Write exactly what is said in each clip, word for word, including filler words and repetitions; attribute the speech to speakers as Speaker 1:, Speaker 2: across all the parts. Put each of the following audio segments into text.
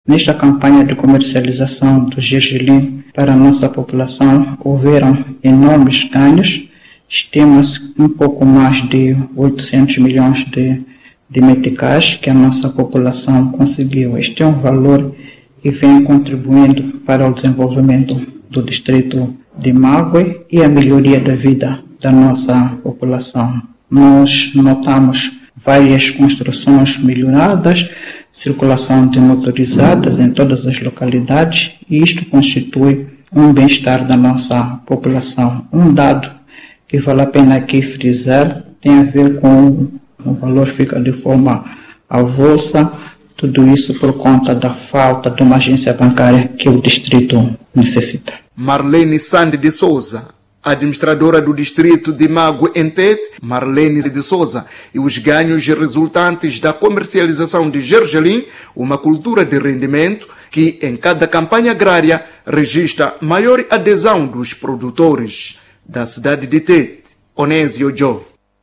Speaker 1: Nesta campanha de comercialização do gergelim para a nossa população, houveram enormes ganhos. Estima-se um pouco mais de oitocentos milhões de, de meticais que a nossa população conseguiu. Este é um valor que vem contribuindo para o desenvolvimento do distrito de Magwe e a melhoria da vida da nossa população. Nós notamos várias construções melhoradas, circulação de motorizadas em todas as localidades, e isto constitui um bem-estar da nossa população. Um dado que vale a pena aqui frisar tem a ver com o valor fica de forma avulsa, tudo isso por conta da falta de uma agência bancária que o distrito necessita.
Speaker 2: Marlene Sande de Souza, administradora do distrito de Magwe em Tete, Marlene de Souza, e os ganhos resultantes da comercialização de gergelim, uma cultura de rendimento que em cada campanha agrária registra maior adesão dos produtores. Da cidade de Tete, Onésio Jove.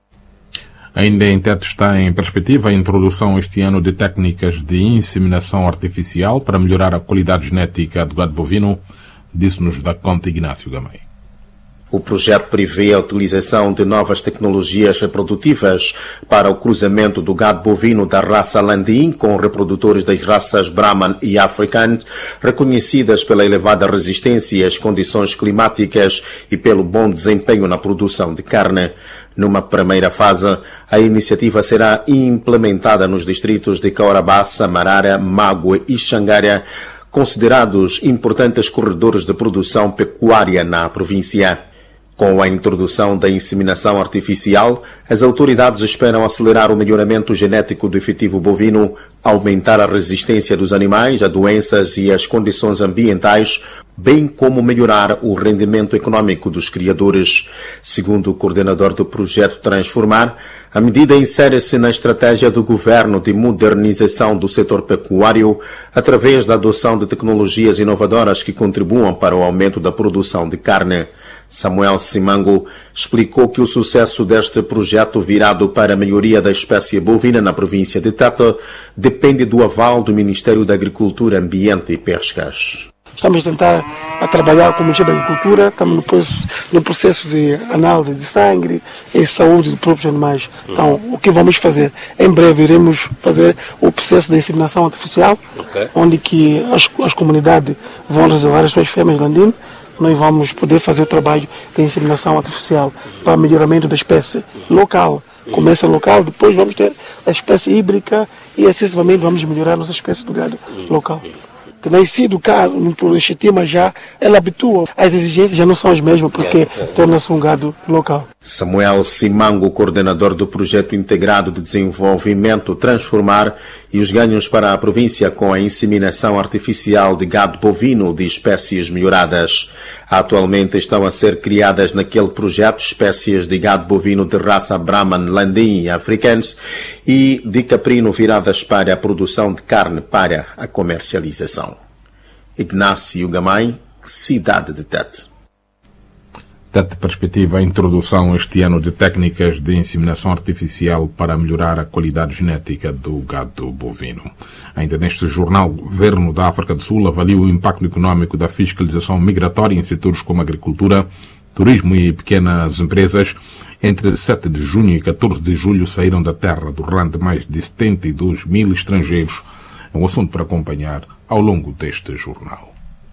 Speaker 3: Ainda em Tete está em perspectiva a introdução este ano de técnicas de inseminação artificial para melhorar a qualidade genética do gado bovino, disse-nos da Conta Ignácio Gamay.
Speaker 4: O projeto prevê a utilização de novas tecnologias reprodutivas para o cruzamento do gado bovino da raça Landim com reprodutores das raças Brahman e African, reconhecidas pela elevada resistência às condições climáticas e pelo bom desempenho na produção de carne. Numa primeira fase, a iniciativa será implementada nos distritos de Caorabá, Samarara, Magwe e Xangara, considerados importantes corredores de produção pecuária na província. Com a introdução da inseminação artificial, as autoridades esperam acelerar o melhoramento genético do efetivo bovino, aumentar a resistência dos animais a doenças e as condições ambientais, bem como melhorar o rendimento econômico dos criadores. Segundo o coordenador do projeto Transformar, a medida insere-se na estratégia do governo de modernização do setor pecuário através da adoção de tecnologias inovadoras que contribuam para o aumento da produção de carne. Samuel Simango explicou que o sucesso deste projeto virado para a melhoria da espécie bovina na província de Tete depende do aval do Ministério da Agricultura, Ambiente e Pescas.
Speaker 5: Estamos a tentar a trabalhar com o Ministério da Agricultura, estamos no processo de análise de sangue e saúde dos próprios animais. Então, o que vamos fazer? Em breve iremos fazer o processo de inseminação artificial, okay. onde que as, as comunidades vão reservar as suas fêmeas landinas. Nós vamos poder fazer o trabalho de inseminação artificial para melhoramento da espécie local. Começa local, depois vamos ter a espécie híbrida e, excessivamente, vamos melhorar a nossa espécie do gado local. Que nascido cá, por estima já, ela habitua. As exigências já não são as mesmas, porque torna-se um gado local.
Speaker 4: Samuel Simango, coordenador do projeto integrado de desenvolvimento Transformar, e os ganhos para a província com a inseminação artificial de gado bovino de espécies melhoradas. Atualmente estão a ser criadas naquele projeto espécies de gado bovino de raça Brahman, Landim e Africanos e de caprino viradas para a produção de carne para a comercialização. Ignácio Gamay, cidade de Tete.
Speaker 3: Tete perspectiva a introdução este ano de técnicas de inseminação artificial para melhorar a qualidade genética do gado bovino. Ainda neste jornal, o Governo da África do Sul avalia o impacto econômico da fiscalização migratória em setores como agricultura, turismo e pequenas empresas. Entre sete de junho e catorze de julho saíram da terra do Rwanda mais de setenta e dois mil estrangeiros. É um assunto para acompanhar ao longo deste jornal.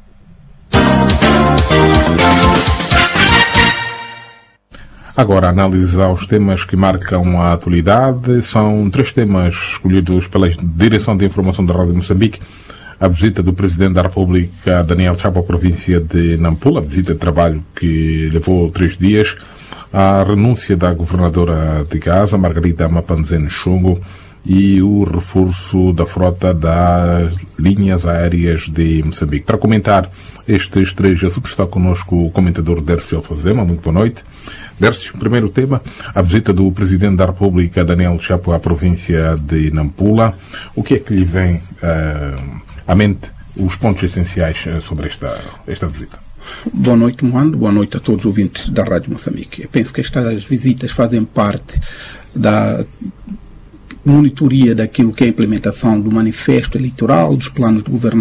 Speaker 3: Agora, análise aos temas que marcam a atualidade. São três temas escolhidos pela Direção de Informação da Rádio Moçambique. A visita do Presidente da República, Daniel Chapo, à província de Nampula, a visita de trabalho que levou três dias. A renúncia da Governadora de Gaza, Margarida Mapanzene Chongo, e o reforço da frota das linhas aéreas de Moçambique. Para comentar estes três assuntos está connosco o comentador Dércio Alfazema. Muito boa noite. Dércio, primeiro tema, a visita do Presidente da República, Daniel Chapo, à província de Nampula. O que é que lhe vem uh, à mente, os pontos essenciais sobre esta, esta visita?
Speaker 6: Boa noite, Moando. Boa noite a todos os ouvintes da Rádio Moçambique. Eu penso que estas visitas fazem parte da monitoria daquilo que é a implementação do manifesto eleitoral, dos planos de governação